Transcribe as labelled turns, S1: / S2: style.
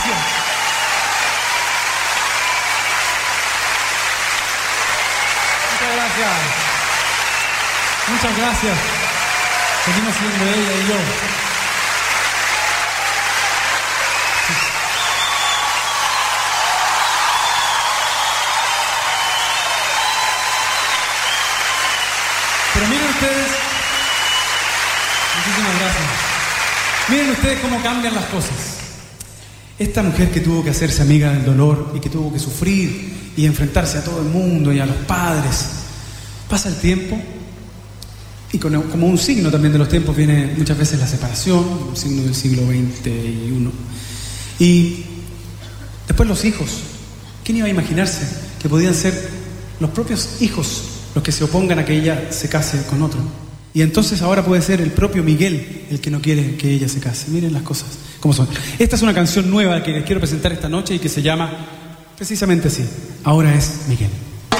S1: gracias. Muchas gracias. Muchas gracias. Seguimos siendo ella y yo. Pero miren ustedes, muchísimas gracias. Miren ustedes cómo cambian las cosas. Esta mujer que tuvo que hacerse amiga del dolor y que tuvo que sufrir y enfrentarse a todo el mundo y a los padres, pasa el tiempo y como un signo también de los tiempos viene muchas veces la separación, un signo del siglo XXI. Y después los hijos. ¿Quién iba a imaginarse que podían ser los propios hijos los que se opongan a que ella se case con otro? Y entonces ahora puede ser el propio Miguel el que no quiere que ella se case. Miren las cosas como son. Esta es una canción nueva que les quiero presentar esta noche y que se llama precisamente así. Ahora es Miguel.